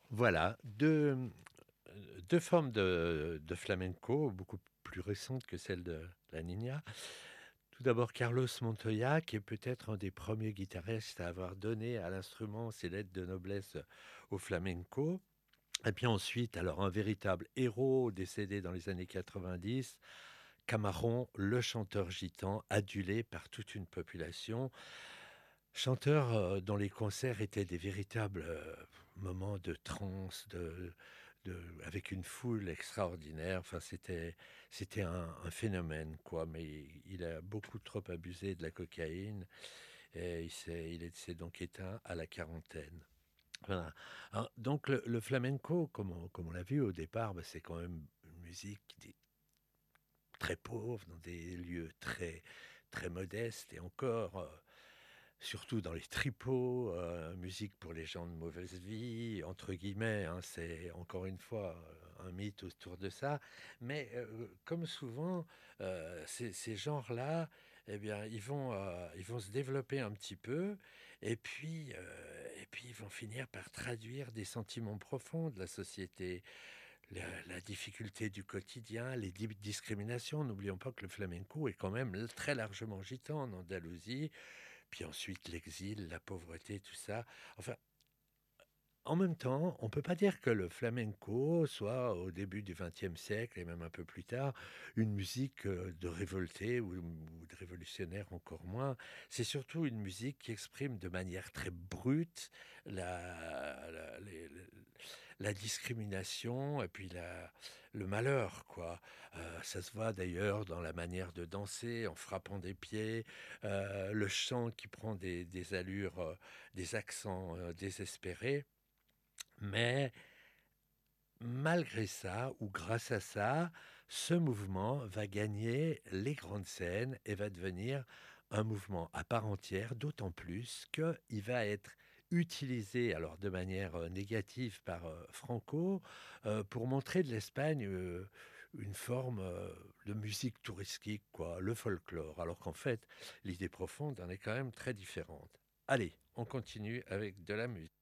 Voilà, 2 formes de flamenco beaucoup plus récentes que celle de la Niña. Tout d'abord Carlos Montoya, qui est peut-être un des premiers guitaristes à avoir donné à l'instrument ses lettres de noblesse au flamenco. Et puis ensuite, alors un véritable héros décédé dans les années 90, Camarón, le chanteur gitan, adulé par toute une population. Chanteur, dont les concerts étaient des véritables, moments de transe, avec une foule extraordinaire. Enfin, c'était un phénomène, quoi, mais il a beaucoup trop abusé de la cocaïne et il s'est donc éteint à la quarantaine. Voilà. Alors donc le flamenco, comme on l'a vu au départ, bah, c'est quand même une musique très pauvre, dans des lieux très, très modestes et encore, surtout dans les tripots, musique pour les gens de mauvaise vie, entre guillemets, hein, c'est encore une fois, un mythe autour de ça. Mais, comme souvent, ces genres-là, eh bien, ils vont se développer un petit peu et puis ils vont finir par traduire des sentiments profonds de la société. La difficulté du quotidien, les discriminations. N'oublions pas que le flamenco est quand même très largement gitan en Andalousie. Puis ensuite, l'exil, la pauvreté, tout ça. Enfin, en même temps, on ne peut pas dire que le flamenco soit, au début du XXe siècle et même un peu plus tard, une musique de révolté ou de révolutionnaire encore moins. C'est surtout une musique qui exprime de manière très brute la discrimination et puis le malheur, quoi. Ça se voit d'ailleurs dans la manière de danser, en frappant des pieds, le chant qui prend des allures, des accents désespérés. Mais malgré ça, ou grâce à ça, ce mouvement va gagner les grandes scènes et va devenir un mouvement à part entière, d'autant plus qu'il va être utilisé, alors de manière négative par Franco, pour montrer de l'Espagne une forme de musique touristique, quoi, le folklore, alors qu'en fait, l'idée profonde en est quand même très différente. Allez, on continue avec de la musique.